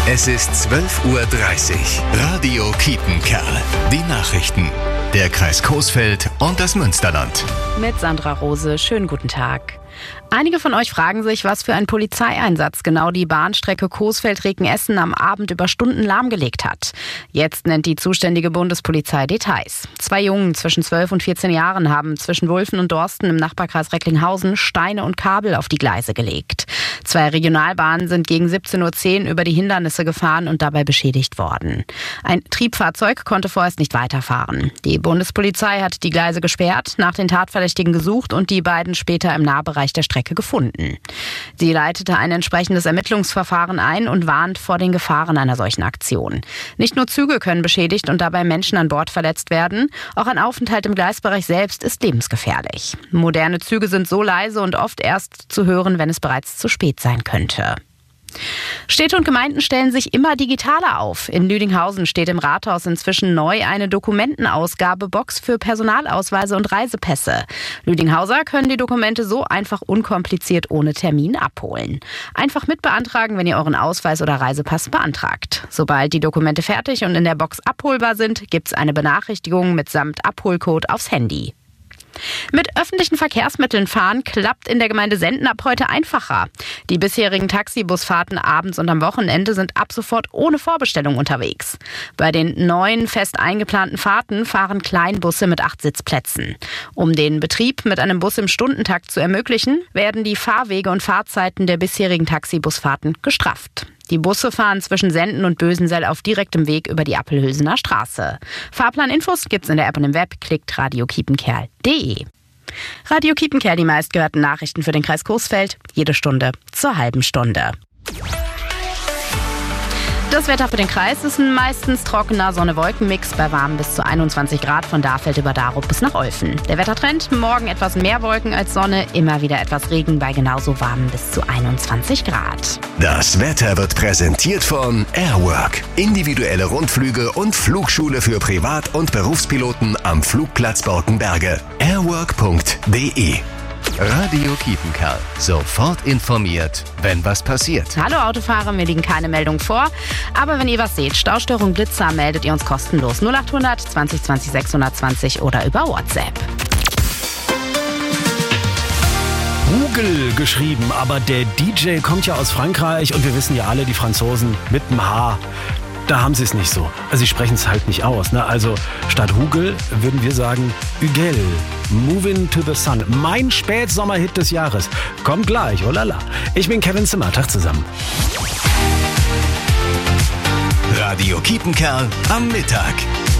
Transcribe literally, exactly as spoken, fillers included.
Es ist zwölf Uhr dreißig. Radio Kiepenkerl. Die Nachrichten. Der Kreis Coesfeld und das Münsterland. Mit Sandra Rose. Schönen guten Tag. Einige von euch fragen sich, was für ein Polizeieinsatz genau die Bahnstrecke Coesfeld-Recken-Essen am Abend über Stunden lahmgelegt hat. Jetzt nennt die zuständige Bundespolizei Details. Zwei Jungen zwischen zwölf und vierzehn Jahren haben zwischen Wulfen und Dorsten im Nachbarkreis Recklinghausen Steine und Kabel auf die Gleise gelegt. Zwei Regionalbahnen sind gegen siebzehn Uhr zehn über die Hindernisse gefahren und dabei beschädigt worden. Ein Triebfahrzeug konnte vorerst nicht weiterfahren. Die Bundespolizei hat die Gleise gesperrt, nach den Tatverdächtigen gesucht und die beiden später im Nahbereich der Strecke gefunden. Sie leitete ein entsprechendes Ermittlungsverfahren ein und warnt vor den Gefahren einer solchen Aktion. Nicht nur Züge können beschädigt und dabei Menschen an Bord verletzt werden, auch ein Aufenthalt im Gleisbereich selbst ist lebensgefährlich. Moderne Züge sind so leise und oft erst zu hören, wenn es bereits zu spät sein könnte. Städte und Gemeinden stellen sich immer digitaler auf. In Lüdinghausen steht im Rathaus inzwischen neu eine Dokumentenausgabebox für Personalausweise und Reisepässe. Lüdinghauser können die Dokumente so einfach unkompliziert ohne Termin abholen. Einfach mitbeantragen, wenn ihr euren Ausweis oder Reisepass beantragt. Sobald die Dokumente fertig und in der Box abholbar sind, gibt's eine Benachrichtigung mitsamt Abholcode aufs Handy. Mit öffentlichen Verkehrsmitteln fahren klappt in der Gemeinde Senden ab heute einfacher. Die bisherigen Taxibusfahrten abends und am Wochenende sind ab sofort ohne Vorbestellung unterwegs. Bei den neuen fest eingeplanten Fahrten fahren Kleinbusse mit acht Sitzplätzen. Um den Betrieb mit einem Bus im Stundentakt zu ermöglichen, werden die Fahrwege und Fahrzeiten der bisherigen Taxibusfahrten gestrafft. Die Busse fahren zwischen Senden und Bösensell auf direktem Weg über die Appelhülsener Straße. Fahrplaninfos gibt's in der App und im Web. Klickt radio kiepenkerl punkt de. Radio Kiepenkerl, die meistgehörten Nachrichten für den Kreis Coesfeld. Jede Stunde zur halben Stunde. Das Wetter für den Kreis ist ein meistens trockener Sonne-Wolken-Mix bei warmen bis zu einundzwanzig Grad von Dahfeld über Darup bis nach Olfen. Der Wettertrend, morgen etwas mehr Wolken als Sonne, immer wieder etwas Regen bei genauso warmen bis zu einundzwanzig Grad. Das Wetter wird präsentiert von Airwork. Individuelle Rundflüge und Flugschule für Privat- und Berufspiloten am Flugplatz Borkenberge. airwork punkt de. Radio Kiepenkerl. Sofort informiert, wenn was passiert. Hallo Autofahrer, mir liegen keine Meldungen vor. Aber wenn ihr was seht, Staustörung, Blitzer, meldet ihr uns kostenlos. null achthundert zwanzig zwanzig sechshundertzwanzig oder über WhatsApp. Hugel geschrieben, aber der D J kommt ja aus Frankreich und wir wissen ja alle, die Franzosen mit dem H. Da haben sie es nicht so. Also sie sprechen es halt nicht aus. Ne? Also statt Hugel würden wir sagen Hugel. Moving to the Sun. Mein Spätsommerhit des Jahres. Kommt gleich, oh lala. Ich bin Kevin Zimmer. Tag zusammen. Radio Kiepenkerl am Mittag.